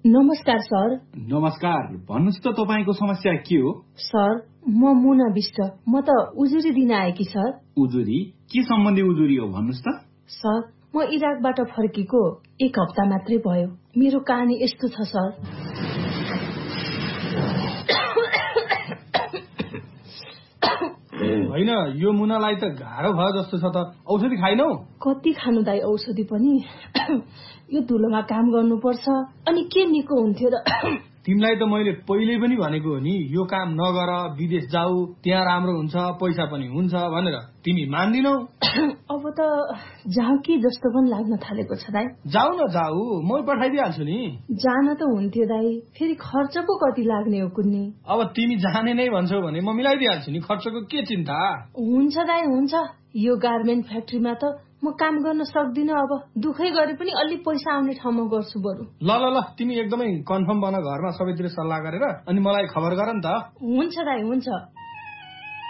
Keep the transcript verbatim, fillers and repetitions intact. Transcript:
नमस्कार सर। नमस्कार, भन्नुस् त तपाईको समस्या के हो? सर, म मुना विष्ट, म त उजुरी दिन आएकी सर। उजुरी? के सम्बन्धी उजुरी हो भन्नुस् त? सर, म इराकबाट फर्केको एक हप्ता मात्रै भयो। मेरो कहानी यस्तो छ सर। होइन, यो मुनालाई त गाह्रो भयो जस्तो छ त। औषधि खाइनौ? कति खानु दाइ औषधि पनि। यो धुलोमा काम गर्नुपर्छ, अनि के निको हुन्थ्यो र। तिमीलाई त मैले पहिले पनि भनेको हो नि, यो काम नगर, विदेश जाऊ, त्यहाँ राम्रो हुन्छ, पैसा पनि हुन्छ भनेर। तिमी मान्दिनौ। अब त जाऊ कि जस्तो पनि लाग्न थालेको छ दाइ। जाऊ न जाऊ, म पठाइदिइहाल्छु नि। जान त हुन्थ्यो दाइ, फेरि खर्च पो कति लाग्ने हो कुन्नी। अब तिमी जाने नै भन्छौ भने म मिलाइदिइहाल्छु नि, खर्चको के चिन्ता। हुन्छ दाइ हुन्छ। यो गार्मेन्ट फ्याक्ट्रीमा त म काम गर्न सक्दिनँ। अब दुखै गरे पनि अलि पैसा आउने ठाउँमा गर्छु बरु। ल ल ल, तिमी एकदमै कन्फर्म बन घरमा सबैतिर सल्लाह गरेर, अनि मलाई खबर गर नि त। हुन्छ दाइ हुन्छ।